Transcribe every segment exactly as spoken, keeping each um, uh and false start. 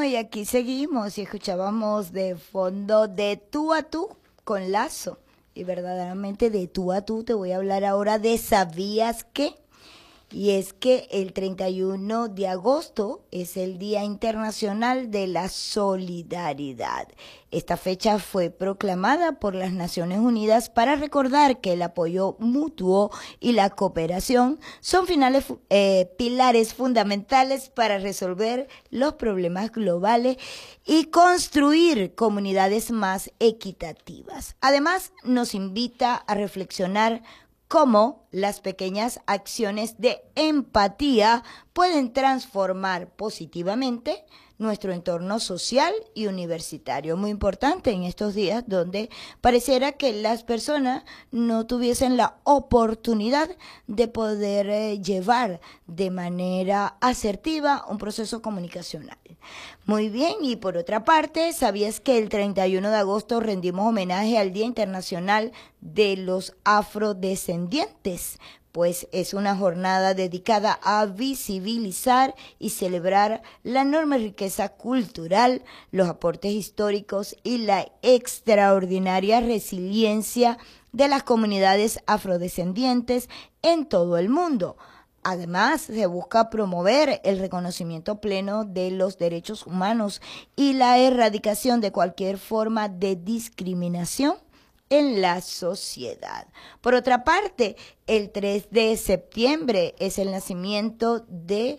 y aquí seguimos y escuchábamos de fondo De tú a tú con Lazo. Y verdaderamente de tú a tú te voy a hablar ahora de ¿sabías qué? Y es que el treinta y uno de agosto es el Día Internacional de la Solidaridad. Esta fecha fue proclamada por las Naciones Unidas para recordar que el apoyo mutuo y la cooperación son finales, eh, pilares fundamentales para resolver los problemas globales y construir comunidades más equitativas. Además, nos invita a reflexionar cómo las pequeñas acciones de empatía pueden transformar positivamente nuestro entorno social y universitario. Muy importante en estos días donde pareciera que las personas no tuviesen la oportunidad de poder eh, llevar de manera asertiva un proceso comunicacional. Muy bien, y por otra parte, ¿sabías que el treinta y uno de agosto rendimos homenaje al Día Internacional de los Afrodescendientes? Pues es una jornada dedicada a visibilizar y celebrar la enorme riqueza cultural, los aportes históricos y la extraordinaria resiliencia de las comunidades afrodescendientes en todo el mundo. Además, se busca promover el reconocimiento pleno de los derechos humanos y la erradicación de cualquier forma de discriminación en la sociedad. Por otra parte, el tres de septiembre es el nacimiento de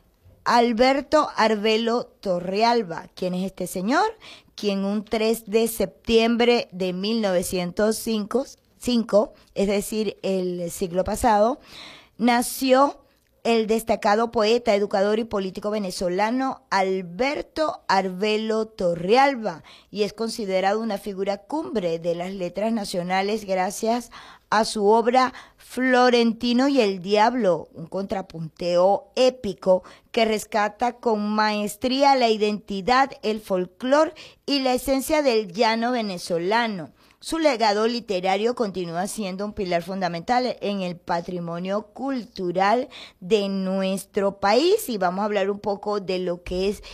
Alberto Arbelo Torrealba. ¿Quién es este señor? Quien un tres de septiembre de mil novecientos cinco, es decir, el siglo pasado, nació el destacado poeta, educador y político venezolano Alberto Arbelo Torrealba, y es considerado una figura cumbre de las letras nacionales gracias a su obra Florentino y el Diablo, un contrapunteo épico que rescata con maestría la identidad, el folclore y la esencia del llano venezolano. Su legado literario continúa siendo un pilar fundamental en el patrimonio cultural de nuestro país, y vamos a hablar un poco de lo que es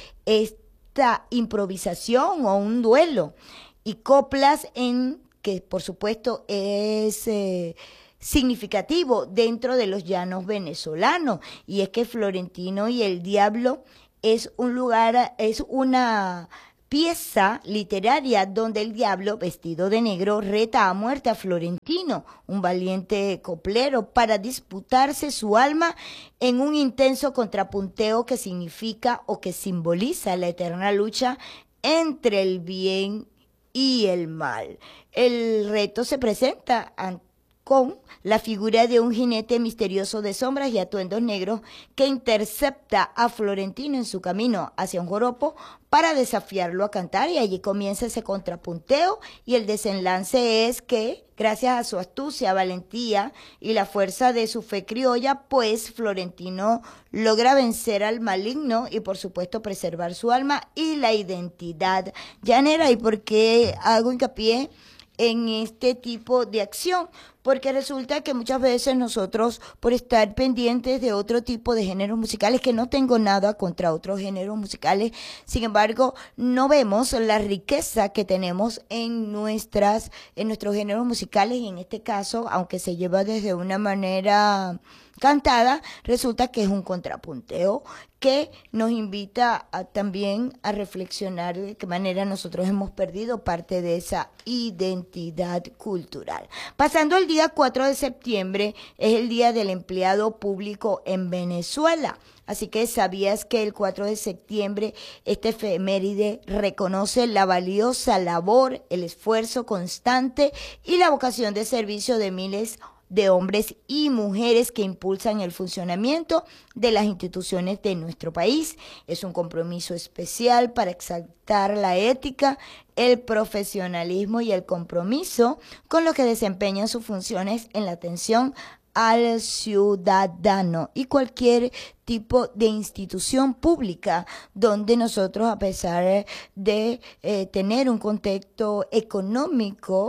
esta improvisación o un duelo y coplas en que por supuesto es eh, significativo dentro de los llanos venezolanos, y es que Florentino y el Diablo es un lugar, es una pieza literaria donde el diablo, vestido de negro, reta a muerte a Florentino, un valiente coplero, para disputarse su alma en un intenso contrapunteo que significa o que simboliza la eterna lucha entre el bien y el mal. El reto se presenta ante con la figura de un jinete misterioso de sombras y atuendos negros que intercepta a Florentino en su camino hacia un joropo para desafiarlo a cantar, y allí comienza ese contrapunteo, y el desenlace es que, gracias a su astucia, valentía y la fuerza de su fe criolla, pues Florentino logra vencer al maligno y por supuesto preservar su alma y la identidad llanera. ¿Y por qué hago hincapié en este tipo de acción? Porque resulta que muchas veces nosotros, por estar pendientes de otro tipo de géneros musicales, que no tengo nada contra otros géneros musicales, sin embargo, no vemos la riqueza que tenemos en nuestras, en nuestros géneros musicales, y en este caso, aunque se lleva desde una manera cantada, resulta que es un contrapunteo que nos invita a, también a reflexionar de qué manera nosotros hemos perdido parte de esa identidad cultural. Pasando el día cuatro de septiembre, es el Día del Empleado Público en Venezuela. Así que ¿sabías que el cuatro de septiembre este efeméride reconoce la valiosa labor, el esfuerzo constante y la vocación de servicio de miles de hombres y mujeres que impulsan el funcionamiento de las instituciones de nuestro país? Es un compromiso especial para exaltar la ética, el profesionalismo y el compromiso con los que desempeñan sus funciones en la atención al ciudadano y cualquier tipo de institución pública donde nosotros, a pesar de eh, tener un contexto económico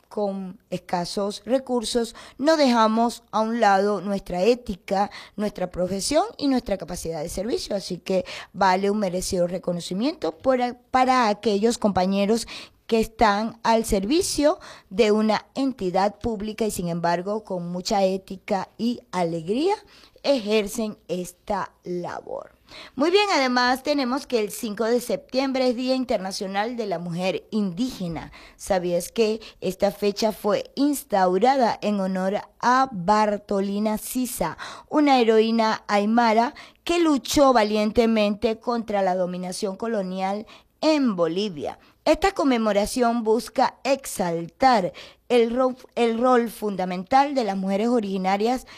con escasos recursos, no dejamos a un lado nuestra ética, nuestra profesión y nuestra capacidad de servicio. Así que vale un merecido reconocimiento por, para aquellos compañeros que están al servicio de una entidad pública y sin embargo con mucha ética y alegría ejercen esta labor. Muy bien, además tenemos que el cinco de septiembre es Día Internacional de la Mujer Indígena. ¿Sabías que esta fecha fue instaurada en honor a Bartolina Sisa, una heroína aymara que luchó valientemente contra la dominación colonial en Bolivia? Esta conmemoración busca exaltar el rol, el rol fundamental de las mujeres originarias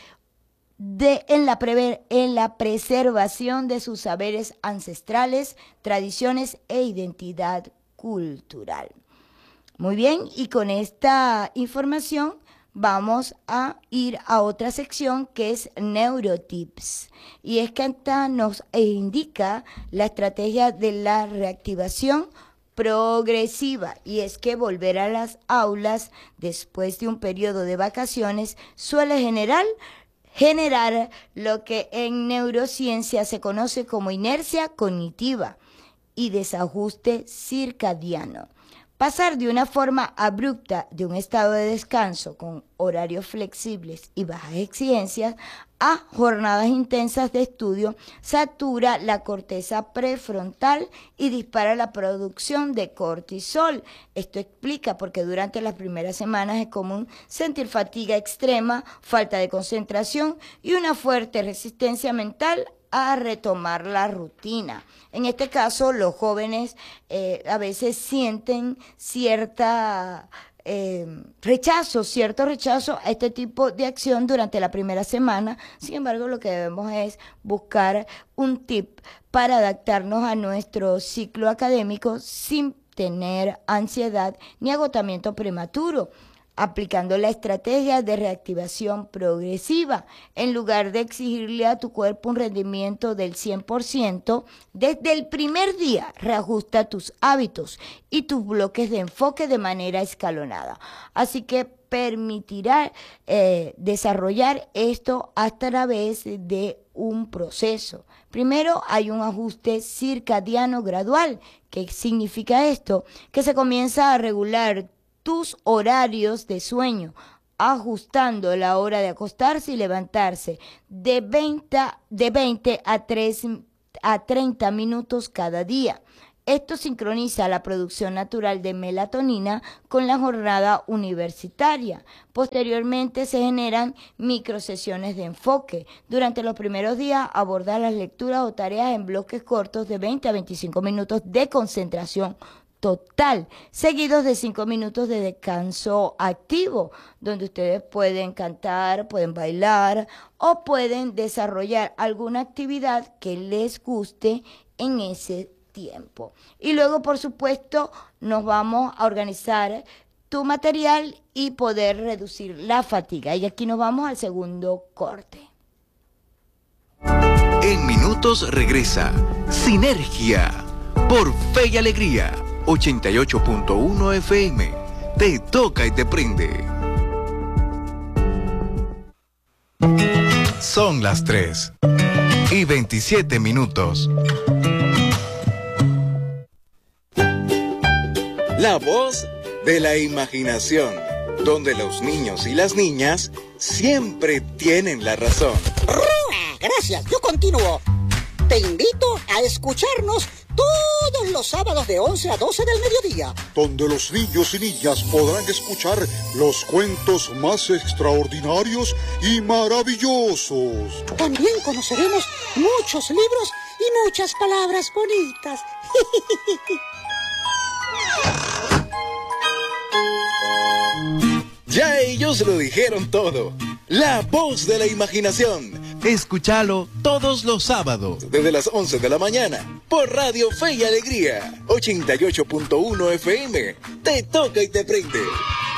De, en, la prever, en la preservación de sus saberes ancestrales, tradiciones e identidad cultural. Muy bien, y con esta información vamos a ir a otra sección que es Neurotips. Y es que esta nos indica la estrategia de la reactivación progresiva, y es que volver a las aulas después de un periodo de vacaciones suele generar generar lo que en neurociencia se conoce como inercia cognitiva y desajuste circadiano. Pasar de una forma abrupta de un estado de descanso con horarios flexibles y bajas exigencias a jornadas intensas de estudio satura la corteza prefrontal y dispara la producción de cortisol. Esto explica por qué durante las primeras semanas es común sentir fatiga extrema, falta de concentración y una fuerte resistencia mental a retomar la rutina. En este caso, los jóvenes eh, a veces sienten cierta eh, rechazo, cierto rechazo a este tipo de acción durante la primera semana. Sin embargo, lo que debemos es buscar un tip para adaptarnos a nuestro ciclo académico sin tener ansiedad ni agotamiento prematuro, aplicando la estrategia de reactivación progresiva. En lugar de exigirle a tu cuerpo un rendimiento del cien por ciento, desde el primer día reajusta tus hábitos y tus bloques de enfoque de manera escalonada. Así que permitirá eh, desarrollar esto a través de un proceso. Primero hay un ajuste circadiano gradual. ¿Qué significa esto? Que se comienza a regular tus horarios de sueño, ajustando la hora de acostarse y levantarse de veinte, de veinte a, tres, a treinta minutos cada día. Esto sincroniza la producción natural de melatonina con la jornada universitaria. Posteriormente se generan microsesiones de enfoque. Durante los primeros días abordar las lecturas o tareas en bloques cortos de veinte a veinticinco minutos de concentración total, seguidos de cinco minutos de descanso activo, donde ustedes pueden cantar, pueden bailar o pueden desarrollar alguna actividad que les guste en ese tiempo. Y luego, por supuesto, nos vamos a organizar tu material y poder reducir la fatiga. Y aquí nos vamos al segundo corte. En minutos regresa Sinergia por Fe y Alegría. ochenta y ocho punto uno F M. Te toca y te prende. Son las tres y veintisiete minutos. La voz de la imaginación, donde los niños y las niñas siempre tienen la razón. Gracias, yo continúo. Te invito a escucharnos todos los sábados de once a doce del mediodía, donde los niños y niñas podrán escuchar los cuentos más extraordinarios y maravillosos. También conoceremos muchos libros y muchas palabras bonitas. Ya ellos lo dijeron todo. La voz de la imaginación. Escúchalo todos los sábados desde las once de la mañana por Radio Fe y Alegría ochenta y ocho punto uno F M. Te toca y te prende.